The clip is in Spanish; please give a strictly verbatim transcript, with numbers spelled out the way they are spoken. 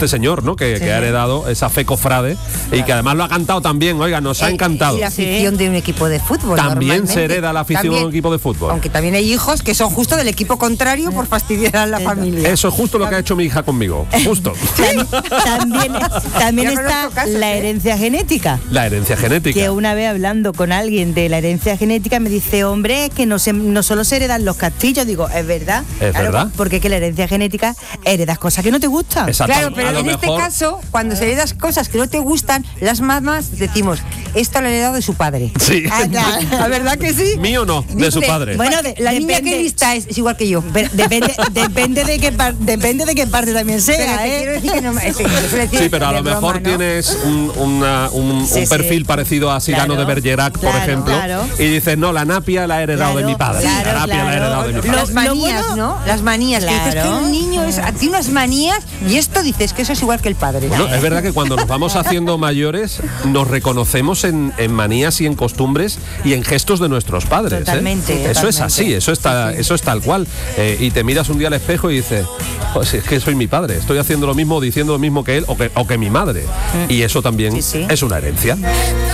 este señor, ¿no? Que, Sí. que ha heredado esa fe cofrade y que además lo ha cantado también, oiga, nos ha Eh, encantado. Y la afición de un equipo de fútbol. También normalmente. se hereda la afición También, de un equipo de fútbol. Aunque también hay hijos que son justo del equipo contrario por fastidiar a la familia. Eso es justo lo que ha hecho mi hija conmigo, justo. También, también Yo está conozco casos, la ¿eh? herencia genética. La herencia genética. Que una vez hablando con alguien de la herencia genética me dice, hombre, es que no, se, no solo se heredan los castillos. Digo, es verdad. Es verdad. Porque es que la herencia genética heredas cosas que no te gustan. Exacto. Claro, A pero lo en este mejor- caso, cuando se heredas cosas que no te gustan, las mamás decimos, esto lo ha heredado de su padre. Sí. Ah, claro. ¿La verdad que sí? Mío no, de su Dice, padre. Bueno, de- la niña depende- que lista es, es igual que yo. Pero depende, depende de qué par- depende de qué parte también Pero sea, te ¿eh? quiero decir que no me- este, yo suelo decir Sí, pero a de lo mejor broma, ¿no? tienes un, una- un- Sí, un sí. perfil parecido a Cyrano Claro, de Bergerac, por claro, ejemplo, claro. y dices, no, la napia la he heredado Claro, de mi padre. claro, la napia la he claro. heredado de mi Lo- padre. Las manías, bueno- ¿no? Las manías. Que dices Claro. que el niño es, tiene unas manías y esto dices que eso es igual que el padre. Bueno, es verdad que cuando nos vamos haciendo mayores nos reconocemos en, en manías y en costumbres y en gestos de nuestros padres. ¿eh? Totalmente, Eso es totalmente. así, eso está, eso es tal cual. Eh, y te miras un día al espejo y dices, pues es que soy mi padre, estoy haciendo lo mismo, diciendo lo mismo que él o que, o que mi madre. Y eso también Sí, sí. es una herencia.